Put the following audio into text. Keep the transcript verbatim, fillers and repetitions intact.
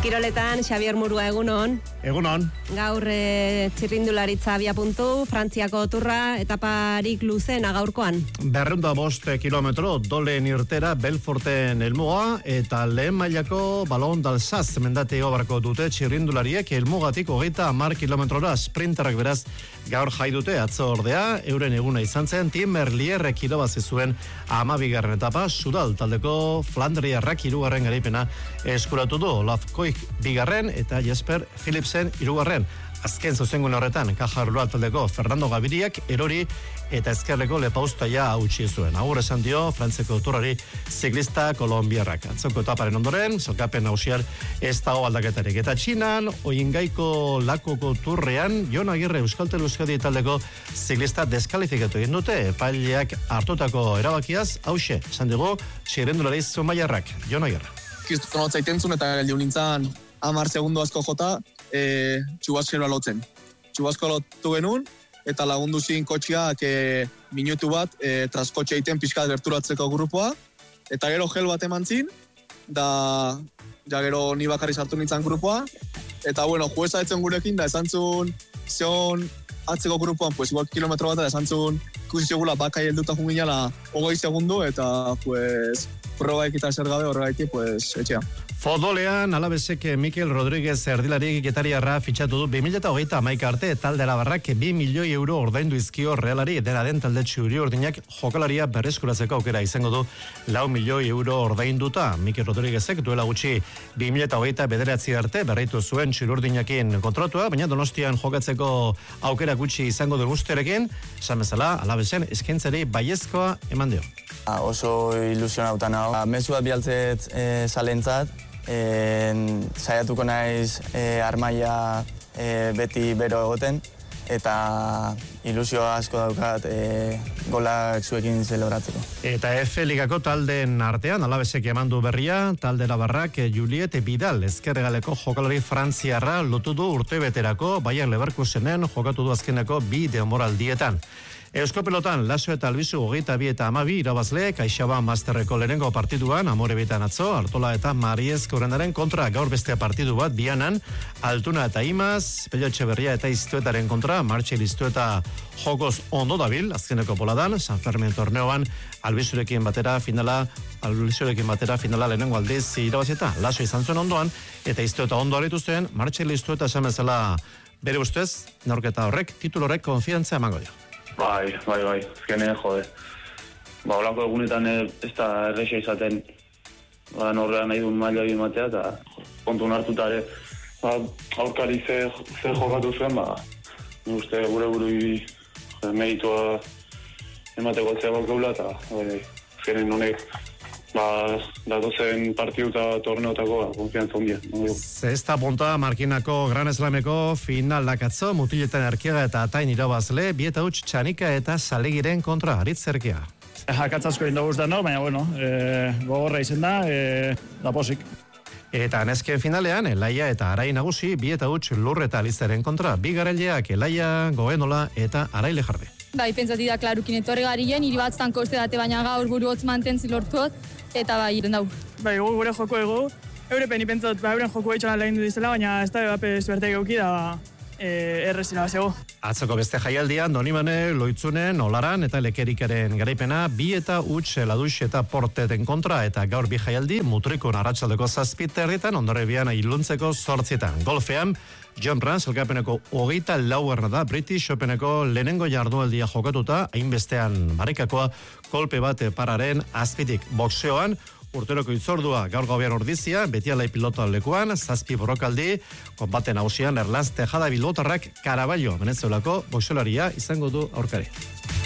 Kiroletan, Xabier Murua, egunon. Egunon. Gaur e, txirrindularitza abia puntu, Frantziako turra, etaparik luzena gaurkoan. Berreunda bost kilometro, dolen irtera, Belforten elmuga, eta lehen mailako balon d'Alsaz mendateo barko dute txirrindulariek elmugatik hogeita hamar kilometrora sprinterrak beraz gaur jai dute atzo ordea, euren eguna izan zen, Tim Merlierrek irabazi zuen hamabigarren etapa, Sudal taldeko Flandriarrak hirugarren garaipena eskuratu du, Olaf Koik bigarren eta Jesper Philipsen hirugarren. Azken zuzengun horretan, Caja Rural taldeko Fernando Gaviriak erori eta ezkerreko Lepaustaia hautsi zuen. Agur esan dio Frantzeko turrari ziklista kolombiarrak. Atzoko etaparen ondoren, sokapen nausiar ez dago aldaketarik. Eta Txinan, Oingaiko lakoko turrean, Jon Agirre Euskaltel Euskadi taldeko ziklista deskalifikatu egin dute, epaileak hartutako erabakiaz, hause, esan dugu, txirrindulari zumaiarrak. Jon Agirre. Kristuko notzaitentzun eta geldi nintzen hamar segundo asko jota, e, txubaskero lotzen. Txubasko lotu genuen, eta lagundu zin kotxiak e, minutu bat e, traskotxe egiten pixkat gerturatzeko grupoa, eta gero gel bat eman zin, da ja gero ni bakarri sartu nintzen grupoa, eta bueno, jueza etzen gurekin, da esan zuen, zion atzeko grupoan, pues igual kilometro bat, da esan zuen, ikusi segula bakai helduta junginala hogei segundu, eta pues probaik eta zer gabe horregaitik, pues etxea. Futbolean, Alavesek Mikel Rodríguez erdilari getariarra fitxatu du bi mila hogeita hamaika arte talde arabarrak bi milioi euro ordaindu izkio Realari, dena den talde txuri urdinak jokalaria berreskuratzeko aukera izango du lau milioi euro ordainduta. Mikel Rodríguezek duela gutxi bi mila hogeita bederatzi arte berritu zuen txuri urdinakin kontratua, baina Donostian jokatzeko aukera gutxi izango duen usterekin, esan bezala Alavesen eskaintzari baiezkoa eman dio. Oso ilusionauta nago. Mezu bat bialtzet e, salentzat, e, saiatuko naiz e, armaia e, beti bero egoten, eta ilusio asko daukat e, golak zuekin zelebratzeko. Eta F Ligako taldeen artean, Alavesek eman du berria, talde Labarrak Juliet Vidal, ezkerregaleko jokalari frantziarra lotu du urte beterako, Bayer Leverkusenen jokatu du azkeneko bi denboraldietan. Eusko pelotan, Laso eta Albizu hogeita bi eta hamabi irabazle, Kaixaba Masterreko lehenengo partiduan, Amore Betan atzo, Artola eta Mariezko urendaren kontra gaur beste partidu bat, Bianan, Altuna eta Imaz, Pello Etxeberria eta Iztuetaren kontra, Martxel Iztueta jokoz ondo dabil, azkeneko poladan, San Fermin torneoan, Albizurekin batera finala, Albizurekin batera finala lehenengo aldiz irabazeta, Laso izan zuen ondoan, eta Iztueta ondo aritu zen, Martxel Iztueta esan bezala bere ustez, norketa horrek, titulorek konfiantza emango dio. Bai, bai, bai, azkenean, jode. Ba, holako egunetan ez da erresa izaten ba, norrean nahi duen maila egin matea, eta kontu hartuta ere, ba, aurkari ze, ze jokatu zuen, ba, uste gure guri meritua emateko altzea balkeula, eta bai, azkenean honek, ba, datozen partidu eta torneotako ba, konfiantza ondia. Zesta punta Markinako Gran Slameko final lakatzo, mutiletan erkiaga eta atain irabazle, bieta huts Txanika eta Salegiren kontra Aritz Erkia. Akatzasko inda guztan no, baina bueno, e, gogorra izen da, e, da posik. Eta nesken finalean, Elaia eta Arai nagusi, bieta huts Lurreta Alizaren kontra, bi garaileak Elaia, Goenola eta Araile Jarbe. Bai, pentsati da, klarukin etorri garien, hiri batztan koste date, baina gaur buru hotz mantentzi lortuot, eta bai, iren dau. Bai, gu gure joko ego, eurepen ipentzat, ba, euren joko etxan alain du dizela, baina ez da bape zuerte gauki da, e, errezina bazego. Atzoko beste jaialdian, Donibane, Loitzunen, Olaran eta Lekerikaren garaipena, bi eta huts, Ladux eta Porteten kontra, eta gaur bi jaialdi, Mutrikun arratsaldeko zazpit erditan, ondore bian iluntzeko zortzietan. Golfean, John Rans, elkapeneko hogeita lauerna da, British Openeko lehenengo jardualdia jokatuta, hainbestean barikakoa, kolpe bate pararen azpitik. Boxeoan, urteroko itzordua gaur gauean ordizia, betialai pilota lekuan, zazpi borrokaldi, konbaten hausian Erlaz Tejada Bilbotarrak Karaballo, Venezuelako boxeolaria izango du aurkari.